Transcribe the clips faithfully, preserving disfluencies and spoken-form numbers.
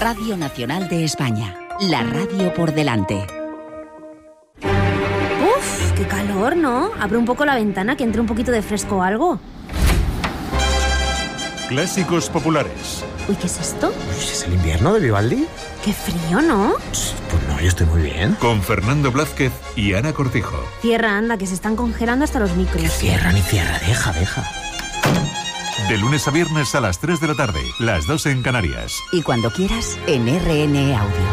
Radio Nacional de España. La radio por delante. Uf, qué calor, ¿no? Abre un poco la ventana, que entre un poquito de fresco o algo. Clásicos populares. Uy, ¿qué es esto? ¿Es el invierno de Vivaldi? Qué frío, ¿no? Pues no, yo estoy muy bien. Con Fernando Blázquez y Ana Cortijo. Cierra, anda, que se están congelando hasta los micros. Que cierra ni cierra, deja, deja. De lunes a viernes a las tres de la tarde, las dos en Canarias. Y cuando quieras, en R N E Audio.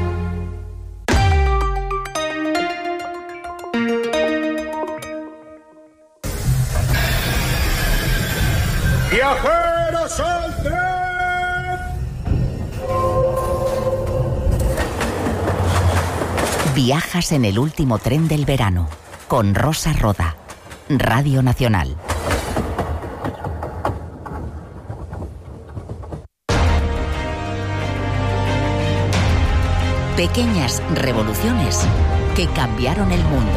¡Viajeros al tren! Viajas en el último tren del verano, con Rosa Roda, Radio Nacional. Pequeñas revoluciones que cambiaron el mundo.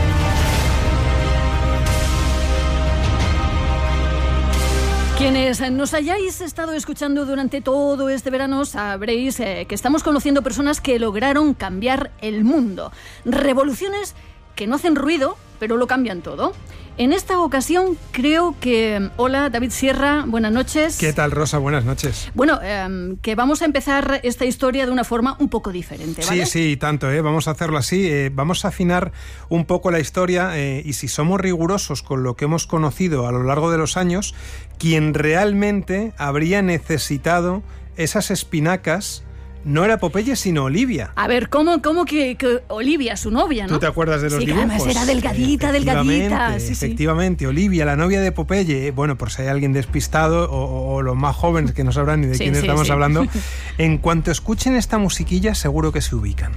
Quienes nos hayáis estado escuchando durante todo este verano sabréis eh, que estamos conociendo personas que lograron cambiar el mundo. Revoluciones que no hacen ruido, pero lo cambian todo. En esta ocasión creo que... Hola, David Sierra, buenas noches. ¿Qué tal, Rosa? Buenas noches. Bueno, eh, que vamos a empezar esta historia de una forma un poco diferente, ¿vale? Sí, sí, tanto, ¿eh? Vamos a hacerlo así. Eh, vamos a afinar un poco la historia eh, y si somos rigurosos con lo que hemos conocido a lo largo de los años, quien realmente habría necesitado esas espinacas no era Popeye, sino Olivia. A ver, ¿cómo, cómo que, que Olivia, su novia, no? ¿Tú te acuerdas de los sí, dibujos? Sí, además era delgadita, delgadita. Sí, efectivamente, sí. Olivia, la novia de Popeye. Bueno, por si hay alguien despistado o, o los más jóvenes que no sabrán ni de sí, quién sí, estamos sí. hablando, en cuanto escuchen esta musiquilla seguro que se ubican.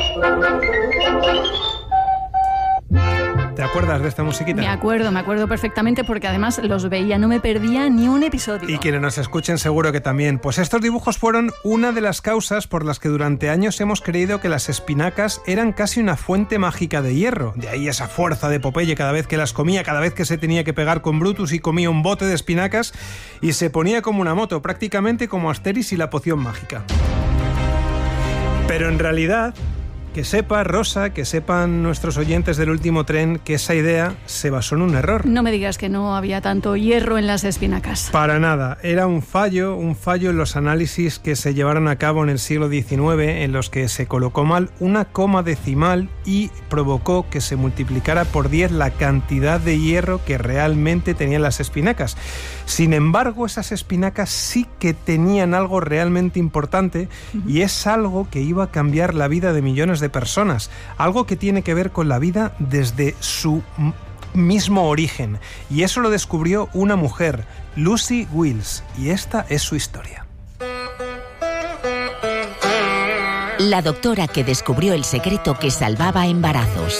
¿Te acuerdas de esta musiquita? Me acuerdo, me acuerdo perfectamente porque además los veía, no me perdía ni un episodio. Y quienes nos escuchen seguro que también. Pues estos dibujos fueron una de las causas por las que durante años hemos creído que las espinacas eran casi una fuente mágica de hierro. De ahí esa fuerza de Popeye cada vez que las comía, cada vez que se tenía que pegar con Brutus y comía un bote de espinacas y se ponía como una moto, prácticamente como Asterix y la poción mágica. Pero en realidad... Que sepa, Rosa, que sepan nuestros oyentes del último tren que esa idea se basó en un error. No me digas que no había tanto hierro en las espinacas. Para nada. Era un fallo, un fallo en los análisis que se llevaron a cabo en el siglo diecinueve, en los que se colocó mal una coma decimal y provocó que se multiplicara por diez la cantidad de hierro que realmente tenían las espinacas. Sin embargo, esas espinacas sí que tenían algo realmente importante uh-huh. y es algo que iba a cambiar la vida de millones de personas, algo que tiene que ver con la vida desde su mismo origen, y eso lo descubrió una mujer, Lucy Wills, y esta es su historia. La doctora que descubrió el secreto que salvaba embarazos.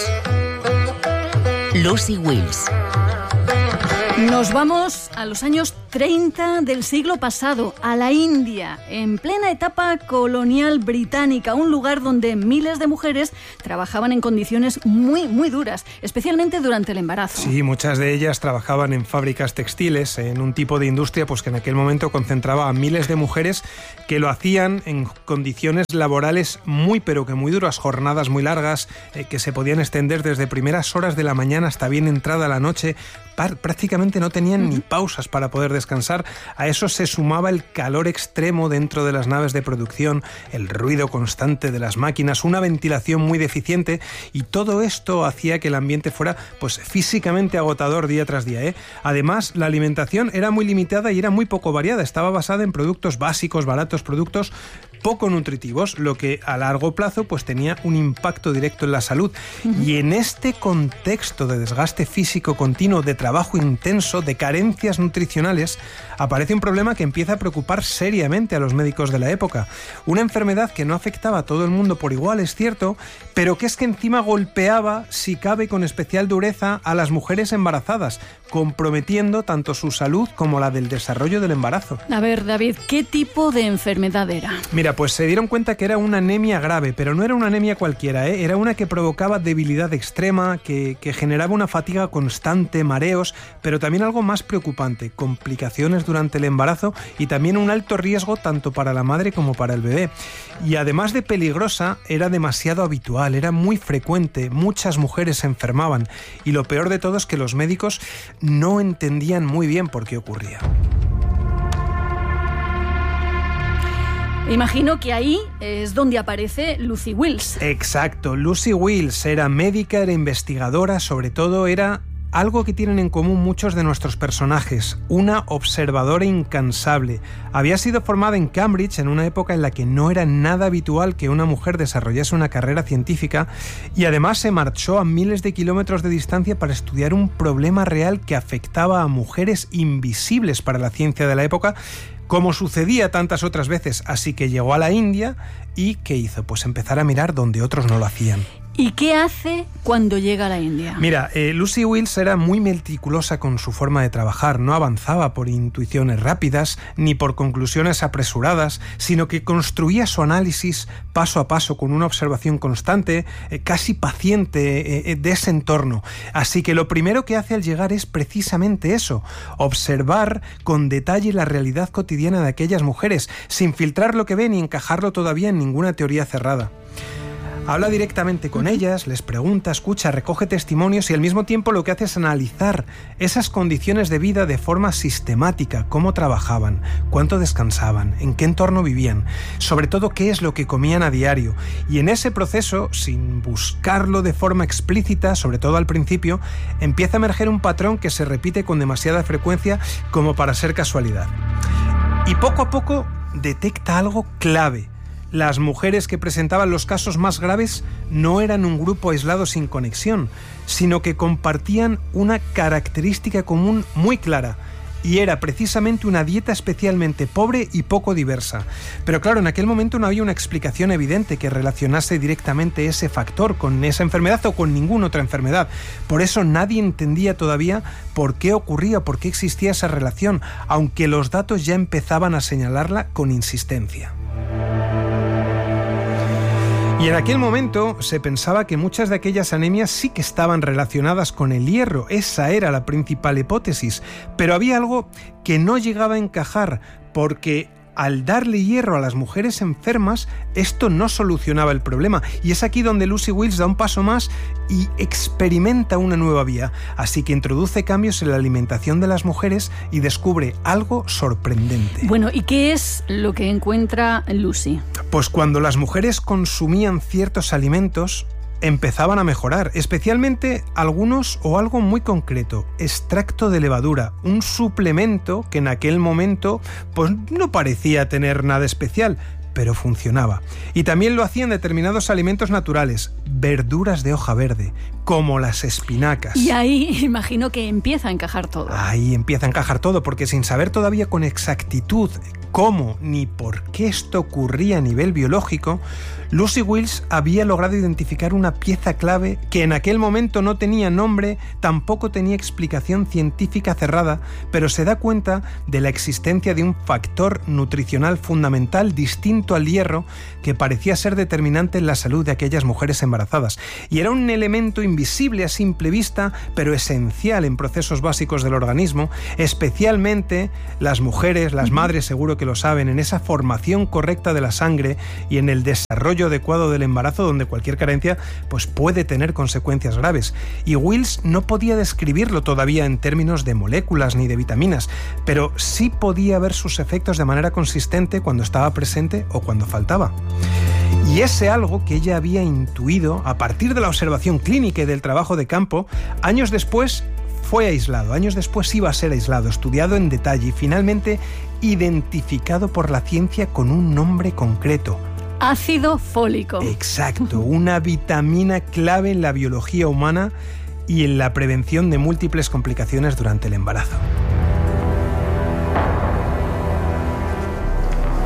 Lucy Wills. Nos vamos a los años treinta del siglo pasado, a la India, en plena etapa colonial británica, un lugar donde miles de mujeres trabajaban en condiciones muy, muy duras, especialmente durante el embarazo. Sí, muchas de ellas trabajaban en fábricas textiles, en un tipo de industria pues que en aquel momento concentraba a miles de mujeres que lo hacían en condiciones laborales muy, pero que muy duras, jornadas muy largas, eh, que se podían extender desde primeras horas de la mañana hasta bien entrada la noche. Prácticamente no tenían ni pausas para poder descansar. A eso se sumaba el calor extremo dentro de las naves de producción, el ruido constante de las máquinas, una ventilación muy deficiente, y todo esto hacía que el ambiente fuera pues físicamente agotador día tras día, ¿eh? Además, la alimentación era muy limitada y era muy poco variada. Estaba basada en productos básicos, baratos, productos poco nutritivos, lo que a largo plazo pues tenía un impacto directo en la salud. Uh-huh. Y en este contexto de desgaste físico continuo, de trabajo intenso, de carencias nutricionales, aparece un problema que empieza a preocupar seriamente a los médicos de la época. Una enfermedad que no afectaba a todo el mundo por igual, es cierto, pero que es que encima golpeaba, si cabe con especial dureza, a las mujeres embarazadas, comprometiendo tanto su salud como la del desarrollo del embarazo. A ver, David, ¿qué tipo de enfermedad era? Mira, pues se dieron cuenta que era una anemia grave, pero no era una anemia cualquiera, ¿eh? Era una que provocaba debilidad extrema, que, que generaba una fatiga constante, mareos, pero también algo más preocupante, complicaciones complicaciones durante el embarazo y también un alto riesgo tanto para la madre como para el bebé. Y además de peligrosa, era demasiado habitual, era muy frecuente, muchas mujeres se enfermaban y lo peor de todo es que los médicos no entendían muy bien por qué ocurría. Imagino que ahí es donde aparece Lucy Wills. Exacto, Lucy Wills era médica, era investigadora, sobre todo era algo que tienen en común muchos de nuestros personajes, una observadora incansable. Había sido formada en Cambridge en una época en la que no era nada habitual que una mujer desarrollase una carrera científica y además se marchó a miles de kilómetros de distancia para estudiar un problema real que afectaba a mujeres invisibles para la ciencia de la época, como sucedía tantas otras veces. Así que llegó a la India y ¿qué hizo? Pues empezar a mirar donde otros no lo hacían. ¿Y qué hace cuando llega a la India? Mira, eh, Lucy Wills era muy meticulosa con su forma de trabajar, no avanzaba por intuiciones rápidas ni por conclusiones apresuradas, sino que construía su análisis paso a paso con una observación constante, eh, casi paciente eh, de ese entorno. Así que lo primero que hace al llegar es precisamente eso, observar con detalle la realidad cotidiana de aquellas mujeres, sin filtrar lo que ve ni encajarlo todavía en ninguna teoría cerrada. Habla directamente con ellas, les pregunta, escucha, recoge testimonios y al mismo tiempo lo que hace es analizar esas condiciones de vida de forma sistemática, cómo trabajaban, cuánto descansaban, en qué entorno vivían, sobre todo qué es lo que comían a diario. Y en ese proceso, sin buscarlo de forma explícita, sobre todo al principio, empieza a emerger un patrón que se repite con demasiada frecuencia como para ser casualidad. Y poco a poco detecta algo clave. Las mujeres que presentaban los casos más graves no eran un grupo aislado sin conexión, sino que compartían una característica común muy clara, y era precisamente una dieta especialmente pobre y poco diversa. Pero claro, en aquel momento no había una explicación evidente que relacionase directamente ese factor con esa enfermedad o con ninguna otra enfermedad. Por eso nadie entendía todavía por qué ocurría, por qué existía esa relación, aunque los datos ya empezaban a señalarla con insistencia. Y en aquel momento se pensaba que muchas de aquellas anemias sí que estaban relacionadas con el hierro, esa era la principal hipótesis, pero había algo que no llegaba a encajar, porque al darle hierro a las mujeres enfermas, esto no solucionaba el problema. Y es aquí donde Lucy Wills da un paso más y experimenta una nueva vía. Así que introduce cambios en la alimentación de las mujeres y descubre algo sorprendente. Bueno, ¿y qué es lo que encuentra Lucy? Pues cuando las mujeres consumían ciertos alimentos, empezaban a mejorar, especialmente algunos o algo muy concreto, extracto de levadura, un suplemento que en aquel momento pues no parecía tener nada especial, pero funcionaba. Y también lo hacían determinados alimentos naturales, verduras de hoja verde, como las espinacas. Y ahí imagino que empieza a encajar todo. Ahí empieza a encajar todo, porque sin saber todavía con exactitud cómo ni por qué esto ocurría a nivel biológico, Lucy Wills había logrado identificar una pieza clave que en aquel momento no tenía nombre, tampoco tenía explicación científica cerrada, pero se da cuenta de la existencia de un factor nutricional fundamental distinto al hierro que parecía ser determinante en la salud de aquellas mujeres embarazadas. Y era un elemento invisible a simple vista, pero esencial en procesos básicos del organismo, especialmente las mujeres, las madres seguro que lo saben, en esa formación correcta de la sangre y en el desarrollo adecuado del embarazo, donde cualquier carencia pues puede tener consecuencias graves. Y Wills no podía describirlo todavía en términos de moléculas ni de vitaminas, pero sí podía ver sus efectos de manera consistente cuando estaba presente o cuando faltaba. Y ese algo que ella había intuido a partir de la observación clínica y del trabajo de campo, años después fue aislado, años después iba a ser aislado, estudiado en detalle y finalmente identificado por la ciencia con un nombre concreto. Ácido fólico. Exacto, una vitamina clave en la biología humana y en la prevención de múltiples complicaciones durante el embarazo.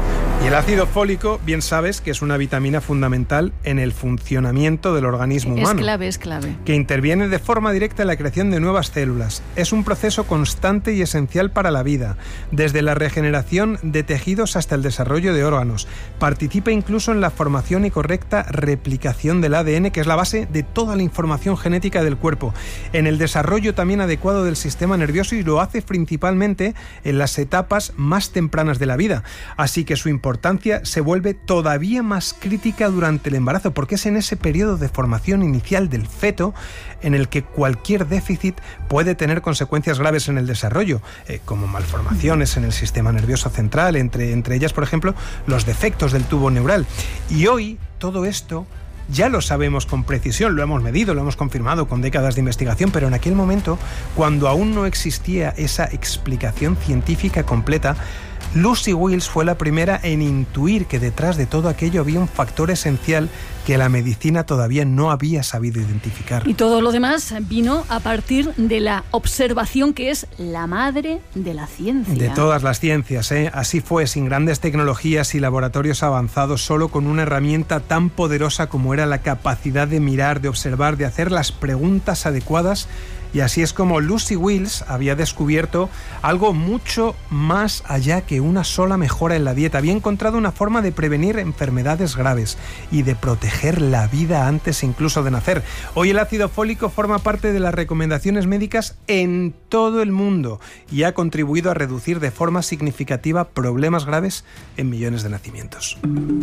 Y el ácido fólico, bien sabes que es una vitamina fundamental en el funcionamiento del organismo humano. Es clave, es clave. Que interviene de forma directa en la creación de nuevas células. Es un proceso constante y esencial para la vida, desde la regeneración de tejidos hasta el desarrollo de órganos. Participa incluso en la formación y correcta replicación del A D N, que es la base de toda la información genética del cuerpo. En el desarrollo también adecuado del sistema nervioso, y lo hace principalmente en las etapas más tempranas de la vida. Así que su importancia se vuelve todavía más crítica durante el embarazo, porque es en ese periodo de formación inicial del feto en el que cualquier déficit puede tener consecuencias graves en el desarrollo, eh, como malformaciones en el sistema nervioso central, entre, entre ellas, por ejemplo, los defectos del tubo neural. Y hoy todo esto ya lo sabemos con precisión, lo hemos medido, lo hemos confirmado con décadas de investigación, pero en aquel momento, cuando aún no existía esa explicación científica completa, Lucy Wills fue la primera en intuir que detrás de todo aquello había un factor esencial que la medicina todavía no había sabido identificar. Y todo lo demás vino a partir de la observación, que es la madre de la ciencia. De todas las ciencias, ¿eh? Así fue, sin grandes tecnologías y laboratorios avanzados, solo con una herramienta tan poderosa como era la capacidad de mirar, de observar, de hacer las preguntas adecuadas. Y así es como Lucy Wills había descubierto algo mucho más allá que una sola mejora en la dieta. Había encontrado una forma de prevenir enfermedades graves y de proteger la vida antes incluso de nacer. Hoy el ácido fólico forma parte de las recomendaciones médicas en todo el mundo y ha contribuido a reducir de forma significativa problemas graves en millones de nacimientos.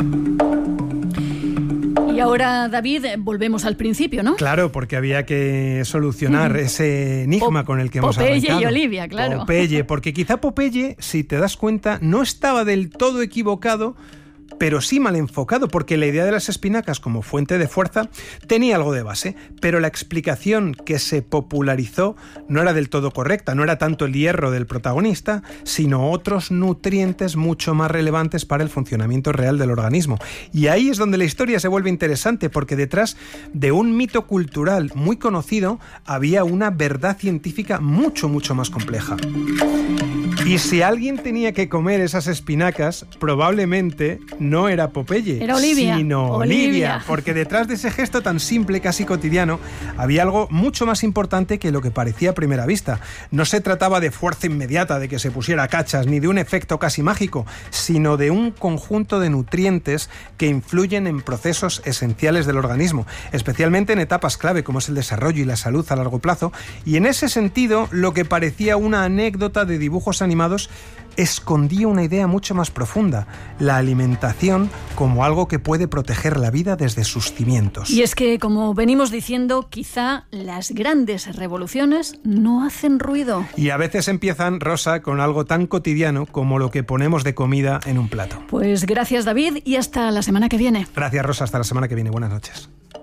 Y ahora, David, volvemos al principio, ¿no? Claro, porque había que solucionar ese enigma Pop- con el que hemos Popeye arrancado. y Olivia, claro. Popeye, porque quizá Popeye, si te das cuenta, no estaba del todo equivocado, pero sí mal enfocado, porque la idea de las espinacas como fuente de fuerza tenía algo de base, pero la explicación que se popularizó no era del todo correcta, no era tanto el hierro del protagonista, sino otros nutrientes mucho más relevantes para el funcionamiento real del organismo. Y ahí es donde la historia se vuelve interesante, porque detrás de un mito cultural muy conocido había una verdad científica mucho, mucho más compleja. Y si alguien tenía que comer esas espinacas, probablemente no era Popeye, era Olivia. sino Olivia. Olivia, porque detrás de ese gesto tan simple, casi cotidiano, había algo mucho más importante que lo que parecía a primera vista. No se trataba de fuerza inmediata, de que se pusiera cachas, ni de un efecto casi mágico, sino de un conjunto de nutrientes que influyen en procesos esenciales del organismo, especialmente en etapas clave como es el desarrollo y la salud a largo plazo. Y en ese sentido, lo que parecía una anécdota de dibujos animados escondía una idea mucho más profunda: la alimentación como algo que puede proteger la vida desde sus cimientos. Y es que, como venimos diciendo, quizá las grandes revoluciones no hacen ruido. Y a veces empiezan, Rosa, con algo tan cotidiano como lo que ponemos de comida en un plato. Pues gracias, David, y hasta la semana que viene. Gracias, Rosa, hasta la semana que viene. Buenas noches.